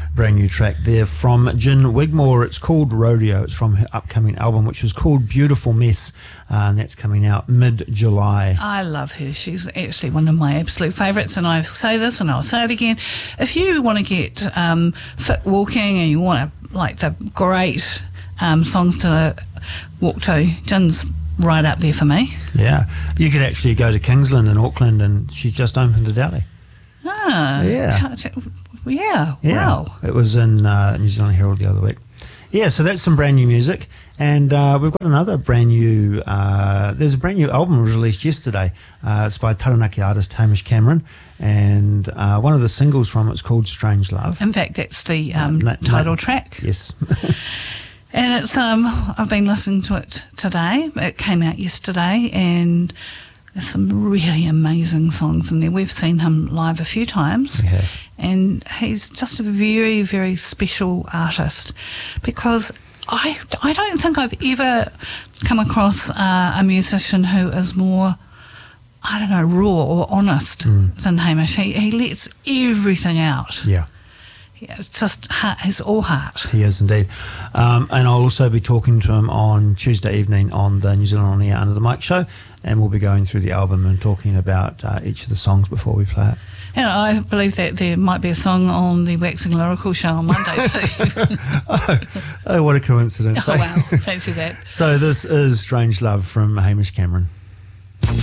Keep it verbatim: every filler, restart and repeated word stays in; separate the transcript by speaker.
Speaker 1: brand new track there from Gin Wigmore. It's called Rodeo. It's from her upcoming album, which is called Beautiful Mess, uh, and that's coming out mid-July.
Speaker 2: I love her. She's actually one of my absolute favourites, and I say this and I'll say it again. If you want to get um, fit walking and you want to, like, the great um, songs to walk to, Gin's right up there for me.
Speaker 1: Yeah. You could actually go to Kingsland in Auckland, and she's just opened a deli.
Speaker 2: Ah.
Speaker 1: Yeah.
Speaker 2: T- t- yeah.
Speaker 1: Yeah.
Speaker 2: Wow.
Speaker 1: It was in uh, New Zealand Herald the other week. Yeah, so that's some brand new music. And uh, we've got another brand new, uh, there's a brand new album released yesterday. Uh, it's by Taranaki artist Hamish Cameron. And uh, one of the singles from it's called Strange Love.
Speaker 2: In fact, that's the um,
Speaker 1: uh, na-
Speaker 2: title
Speaker 1: na-
Speaker 2: track.
Speaker 1: Yes.
Speaker 2: And it's um I've been listening to it today. It came out yesterday, and there's some really amazing songs in there. We've seen him live a few times.
Speaker 1: We have.
Speaker 2: And he's just a very, very special artist, because I, I don't think I've ever come across uh, a musician who is more, I don't know, raw or honest mm. than Hamish. He, he lets everything out.
Speaker 1: Yeah.
Speaker 2: Yeah, it's just heart, it's all heart.
Speaker 1: He is indeed. Um, and I'll also be talking to him on Tuesday evening on the New Zealand On Air Under the Mic show, and we'll be going through the album and talking about uh, each of the songs before we play it.
Speaker 2: And I believe that there might be a song on the Waxing Lyrical show on Monday too.
Speaker 1: oh, oh, what a coincidence.
Speaker 2: Oh, wow, fancy that.
Speaker 1: So this is Strange Love from Hamish Cameron.